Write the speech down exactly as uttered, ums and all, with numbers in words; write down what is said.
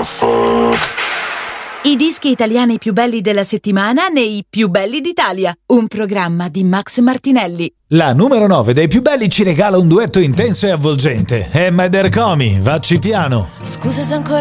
the fuck? I dischi italiani più belli della settimana nei Più belli d'Italia, un programma di Max Martinelli. La numero nove dei più belli ci regala un duetto intenso e avvolgente. Emma ed Ercomi, vacci piano. Scusa se ancora